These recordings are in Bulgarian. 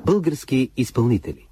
Български изпълнители.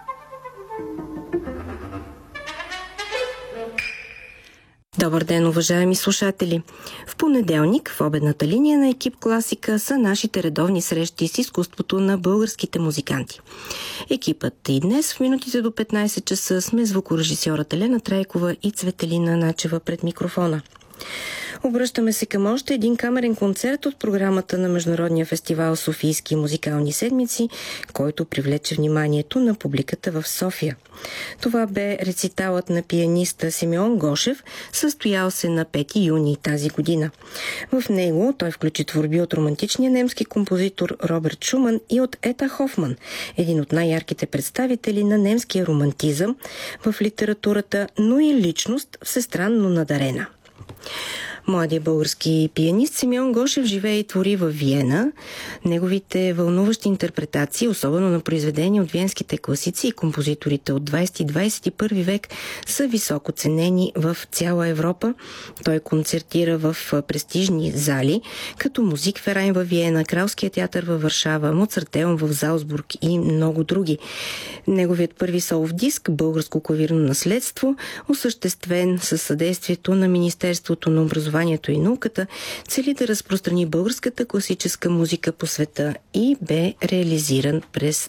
Добър ден, уважаеми слушатели! В понеделник в обедната линия на Екип Класика са нашите редовни срещи с изкуството на българските музиканти. Екипът и днес в минутите до 15 часа сме звукорежисьорът Елена Трайкова и Цветелина Начева пред микрофона. Обръщаме се към още един камерен концерт от програмата на Международния фестивал Софийски музикални седмици, който привлече вниманието на публиката в София. Това бе рециталът на пианиста Симеон Гошев, състоял се на 5 юни тази година. В него той включи творби от романтичния немски композитор Роберт Шуман и от Ета Хофман, един от най-ярките представители на немския романтизъм в литературата, но и личност всестранно надарена. Младият български пианист Симеон Гошев живее и твори във Виена. Неговите вълнуващи интерпретации, особено на произведения от виенските класици и композиторите от 20 и 21 век, са високо ценени в цяла Европа. Той концертира в престижни зали, като Музик Ферайн във Виена, Кралския театър във Варшава, Моцартеум в Залцбург и много други. Неговият първи солов диск «Българско клавирно наследство», осъществен със съдействието на Министерството на образованието и науката, цели да разпространи българската класическа музика по света и бе реализиран през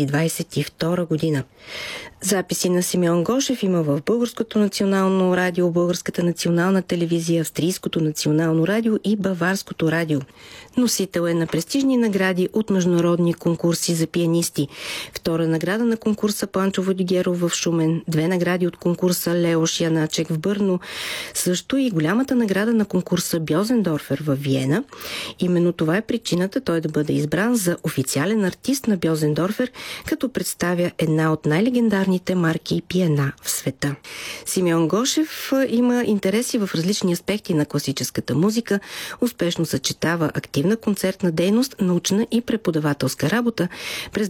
2022 година. Записи на Симеон Гошев има в Българското национално радио, Българската национална телевизия, Австрийското национално радио и Баварското радио. Носител е на престижни награди от международни конкурси за пианисти. Втора награда на конкурса Панчо Владигеров в Шумен, 2 награди от конкурса Леош Яначек в Бърно, също и голямата награда на конкурса Бьозендорфер в Виена. Именно това е причината той да бъде избран за официален артист на Бьозендорфер, като представя една от най-легендарните марки и пиана в света. Симеон Гошев има интереси в различни аспекти на класическата музика, успешно съчетава активна концертна дейност, научна и преподавателска работа. През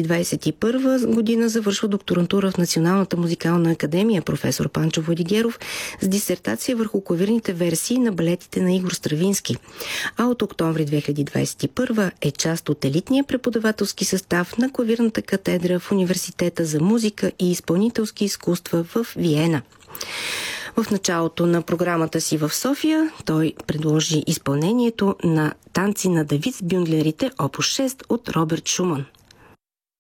2021 година завършва докторантура в Националната музикална академия професор Панчо Владигеров с дисертация върху клавирните версии на балетите на Игор Стравински. А от октомври 2021 е част от елитния преподавателски състав на клавирната катедра в Университета за музика и изпълнителски изкуства в Виена. В началото на програмата си в София той предложи изпълнението на танци на Давид с бюндлерите, опус 6 от Роберт Шуман.